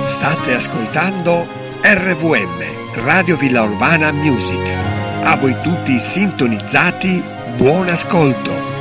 State ascoltando RVM, Radio Villa Urbana Music. A voi tutti sintonizzati, buon ascolto.